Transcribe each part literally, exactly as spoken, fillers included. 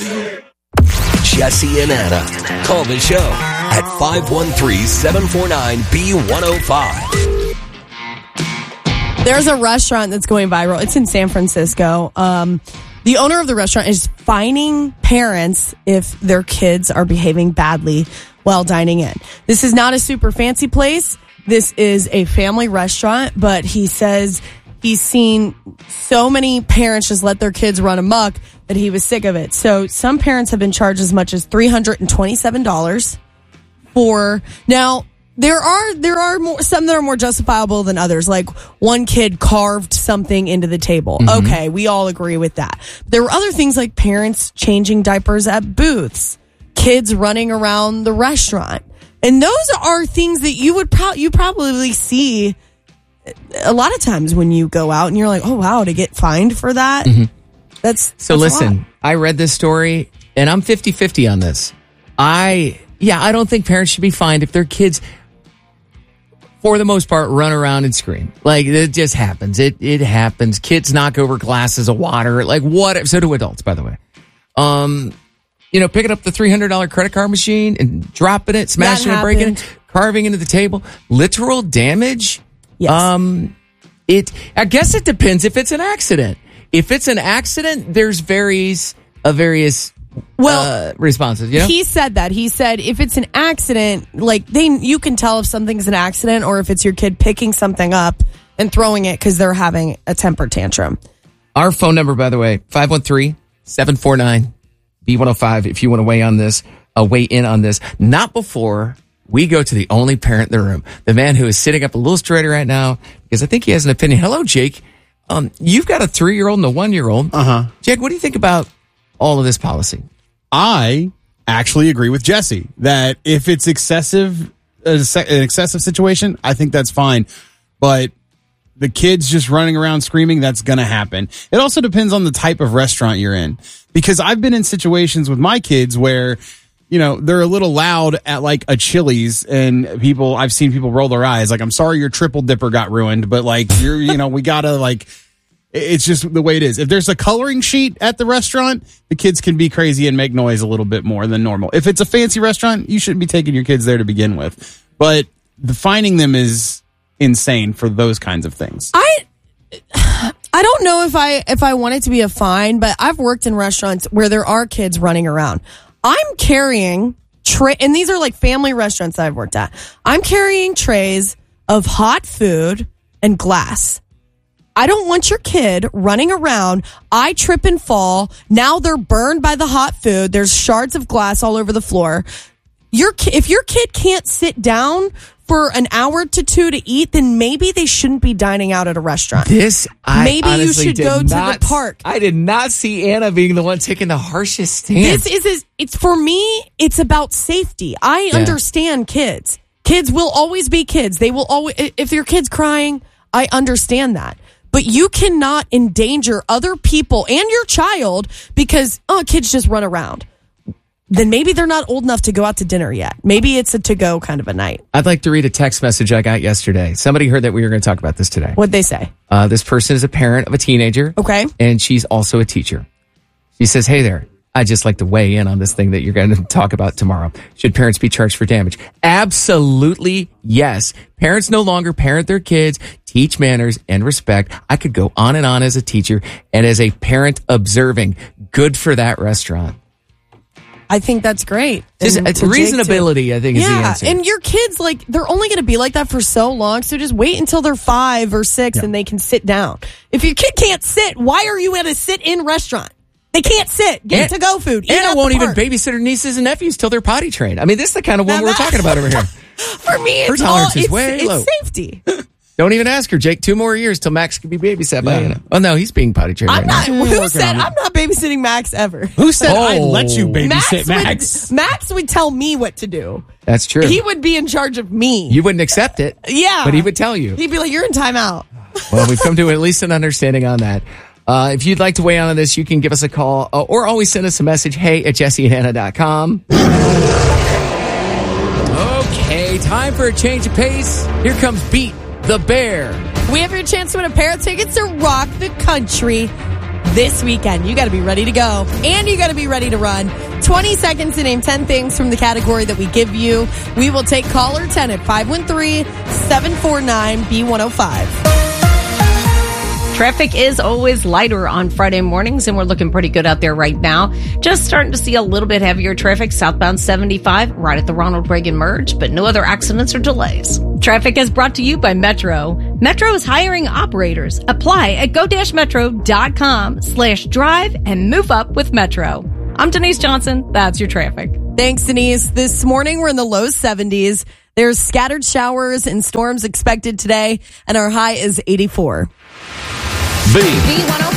Jesse and Anna. Call the show at five one three, seven four nine, B one oh five. There's a restaurant that's going viral. It's in San Francisco. Um, the owner of the restaurant is fining parents if their kids are behaving badly while dining in. This is not a super fancy place. This is a family restaurant, but he says he's seen so many parents just let their kids run amok that he was sick of it. So some parents have been charged as much as three hundred twenty-seven dollars for... Now, there are there are more, some that are more justifiable than others. Like one kid carved something into the table. Mm-hmm. Okay, we all agree with that. There were other things like parents changing diapers at booths, kids running around the restaurant. And those are things that you would pro- you probably see a lot of times when you go out and you're like, oh, wow, to get fined for that? Mm-hmm. That's So that's listen, I read this story and I'm fifty-fifty on this. I, yeah, I don't think parents should be fined if their kids, for the most part, run around and scream. Like, it just happens. It it happens. Kids knock over glasses of water. Like, what? So do adults, by the way. Um, you know, picking up the three hundred dollars credit card machine and dropping it, smashing it, breaking it, carving into the table. Literal damage. Yes. Um, it, I guess it depends if it's an accident. If it's an accident, there's varies, uh, various well, uh, responses. You know? He said that. He said if it's an accident, like they, you can tell if something's an accident or if it's your kid picking something up and throwing it because they're having a temper tantrum. Our phone number, by the way, five one three, seven four nine, B one oh five. If you want to weigh on this, uh, weigh in on this. Not before we go to the only parent in the room, the man who is sitting up a little straighter right now because I think he has an opinion. Hello, Jake. Um, you've got a three-year-old and a one-year-old. Uh-huh. Jake, what do you think about all of this policy? I actually agree with Jesse that if it's excessive, an excessive situation, I think that's fine. But the kids just running around screaming, that's going to happen. It also depends on the type of restaurant you're in. Because I've been in situations with my kids where, you know, they're a little loud at like a Chili's and people, I've seen people roll their eyes. Like, I'm sorry your triple dipper got ruined, but like, you're, you know, we gotta like, it's just the way it is. If there's a coloring sheet at the restaurant, the kids can be crazy and make noise a little bit more than normal. If it's a fancy restaurant, you shouldn't be taking your kids there to begin with. But the finding them is insane for those kinds of things. I I don't know if I if I want it to be a fine, but I've worked in restaurants where there are kids running around. I'm carrying tray, and these are like family restaurants that I've worked at. I'm carrying trays of hot food and glass. I don't want your kid running around. I trip and fall. Now they're burned by the hot food. There's shards of glass all over the floor. Your if your kid can't sit down for an hour to two to eat, then maybe they shouldn't be dining out at a restaurant. This, I maybe you should go not, to the park. I did not see Anna being the one taking the harshest stance. This is, is it's for me. It's about safety. I yeah. understand kids. Kids will always be kids. They will always. If your kid's crying, I understand that. But you cannot endanger other people and your child because, oh, kids just run around. Then maybe they're not old enough to go out to dinner yet. Maybe it's a to-go kind of a night. I'd like to read a text message I got yesterday. Somebody heard that we were going to talk about this today. What'd they say? Uh, this person is a parent of a teenager. Okay. And she's also a teacher. She says, hey there, I'd just like to weigh in on this thing that you're going to talk about tomorrow. Should parents be charged for damage? Absolutely yes. Parents no longer parent their kids, teach manners and respect. I could go on and on as a teacher and as a parent observing. Good for that restaurant. I think that's great. Just, it's reasonability, I think, is yeah, the answer. And your kids, like, they're only going to be like that for so long, so just wait until they're five or six yeah. and they can sit down. If your kid can't sit, why are you at a sit-in restaurant? They can't sit. Get and, to-go food. Eat Anna won't even park. babysit her nieces and nephews till they're potty trained. I mean, this is the kind of woman now we're talking about over here. For me, it's, her tolerance all, is it's, way it's low. safety. Don't even ask her, Jake. Two more years till Max can be babysat by yeah. Anna. Oh, no, he's being potty trained I'm right not, now. Who said I'm not babysitting Max ever? Who said oh. I'd let you babysit Max? Max? Would, Max would tell me what to do. That's true. He would be in charge of me. You wouldn't accept it. Yeah. But he would tell you. He'd be like, you're in timeout. Well, we've come to at least an understanding on that. Uh, if you'd like to weigh in on this, you can give us a call uh, or always send us a message, hey at jesse and anna dot com. Okay, time for a change of pace. Here comes Beat the Bear. We have your chance to win a pair of tickets to Rock the Country this weekend. You got to be ready to go, and you got to be ready to run. twenty seconds to name ten things from the category that we give you. We will take caller ten at five one three, seven four nine, B one oh five. Traffic is always lighter on Friday mornings, and we're looking pretty good out there right now. Just starting to see a little bit heavier traffic southbound seventy-five right at the Ronald Reagan merge, but no other accidents or delays. Traffic is brought to you by Metro. Metro is hiring operators. Apply at go-metro.com slash drive and move up with Metro. I'm Denise Johnson. That's your traffic. Thanks, Denise. This morning, we're in the low seventies. There's scattered showers and storms expected today, and our high is eighty-four. B. B one oh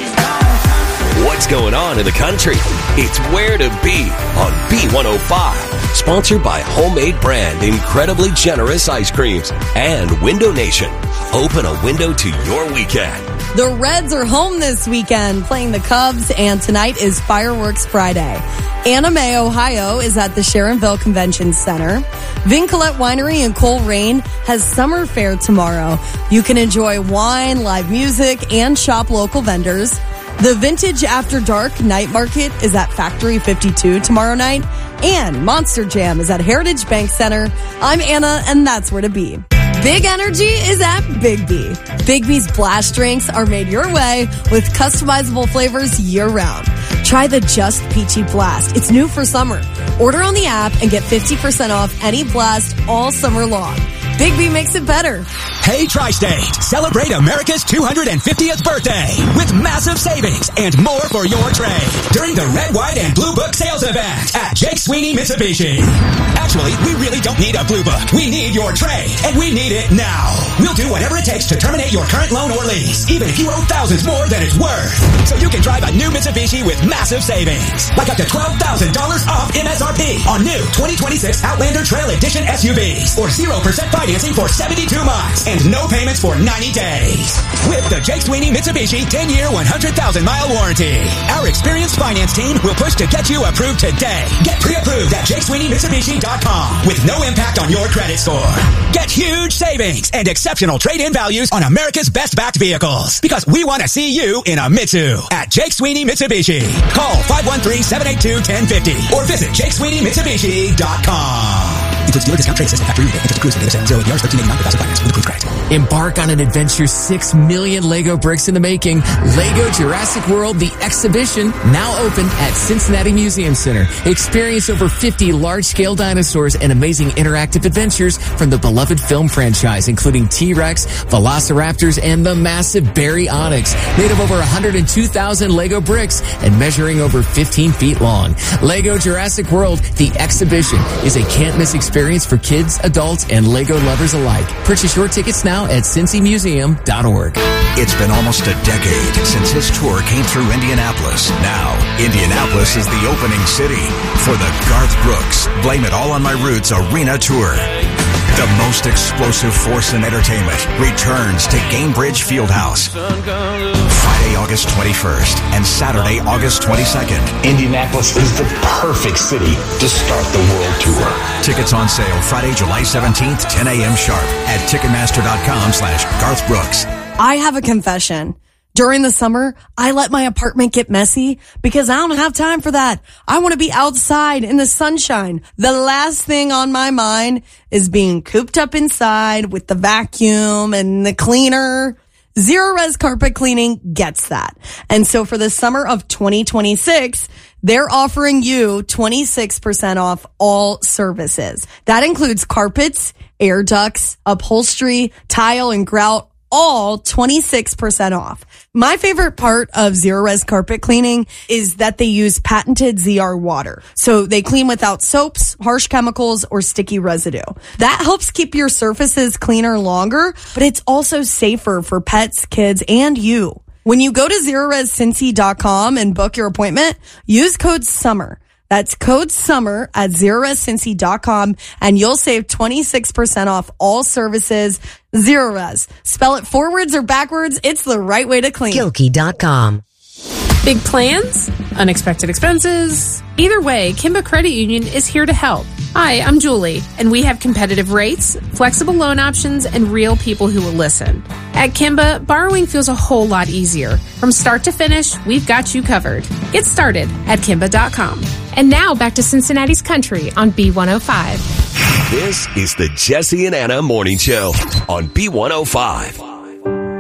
five. What's going on in the country? It's Where to Be on B one oh five. Sponsored by Homemade Brand Incredibly Generous Ice Creams and Window Nation. Open a window to your weekend. The Reds are home this weekend playing the Cubs, and tonight is Fireworks Friday. Anna Mae, Ohio is at the Sharonville Convention Center. Vincolette Winery in Coleraine has summer fair tomorrow. You can enjoy wine, live music, and shop local vendors. The Vintage After Dark Night Market is at Factory fifty-two tomorrow night. And Monster Jam is at Heritage Bank Center. I'm Anna, and that's Where to Be. Big Energy is at Big B. Big B's Blast drinks are made your way with customizable flavors year-round. Try the Just Peachy Blast. It's new for summer. Order on the app and get fifty percent off any blast all summer long. Big B makes it better. Hey, Tri-State, celebrate America's two hundred fiftieth birthday with massive savings and more for your trade during the Red, White, and Blue Book sales event at Jake Sweeney Mitsubishi. Actually, we really don't need a Blue Book. We need your trade, and we need it now. We'll do whatever it takes to terminate your current loan or lease, even if you owe thousands more than it's worth. So you can drive a new Mitsubishi with massive savings, like up to twelve thousand dollars off M S R P on new twenty twenty-six Outlander Trail Edition S U Vs, or zero percent financing for seventy-two months and no payments for ninety days. With the Jake Sweeney Mitsubishi ten-year, one hundred thousand mile warranty. Our experienced finance team will push to get you approved today. Get pre-approved at jake sweeney mitsubishi dot com with no impact on your credit score. Get huge savings and exceptional trade-in values on America's best-backed vehicles, because we want to see you in a Mitsu at Jake Sweeney Mitsubishi. Call five one three, seven eight two, one zero five zero or visit jake sweeney mitsubishi dot com. Includes dealer discount, trade system, factory rebate, interest accrues, and data sale, zero A P Rs, thirteen eighty-nine per thousand finance with approved credit. Embark on an adventure six million Lego bricks in the making. Lego Jurassic World, the exhibition, now open at Cincinnati Museum Center. Experience over fifty large-scale dinosaurs and amazing interactive adventures from the beloved film franchise, including T-Rex, Velociraptors, and the massive Baryonyx, made of over one hundred two thousand Lego bricks and measuring over fifteen feet long. Lego Jurassic World, the exhibition, is a can't-miss experience for kids, adults, and Lego lovers alike. Purchase your tickets now at cincy museum dot org. It's been almost a decade since his tour came through Indianapolis. Now, Indianapolis is the opening city for the Garth Brooks Blame It All on My Roots Arena Tour. The most explosive force in entertainment returns to Gainbridge Fieldhouse. Friday, August twenty-first and Saturday, August twenty-second. Indianapolis is the perfect city to start the world tour. Tickets on sale Friday, July seventeenth, ten a.m. sharp at ticketmaster.com slash Garth Brooks. I have a confession. During the summer, I let my apartment get messy because I don't have time for that. I want to be outside in the sunshine. The last thing on my mind is being cooped up inside with the vacuum and the cleaner. Zero Res Carpet Cleaning gets that. And so for the summer of twenty twenty-six, they're offering you twenty-six percent off all services. That includes carpets, air ducts, upholstery, tile, and grout, all twenty-six percent off. My favorite part of Zero Res Carpet Cleaning is that they use patented Z R water. So they clean without soaps, harsh chemicals, or sticky residue. That helps keep your surfaces cleaner longer, but it's also safer for pets, kids, and you. When you go to zero res cincy dot com and book your appointment, use code SUMMER. That's code SUMMER at zero res cincy dot com, and you'll save twenty-six percent off all services. Zero Res. Spell it forwards or backwards, it's the right way to clean. Gilkey dot com. Big plans? Unexpected expenses? Either way, Kimba Credit Union is here to help. Hi, I'm Julie, and we have competitive rates, flexible loan options, and real people who will listen. At Kimba, borrowing feels a whole lot easier. From start to finish, we've got you covered. Get started at Kimba dot com. And now back to Cincinnati's Country on B one oh five. This is the Jesse and Anna Morning Show on B one oh five.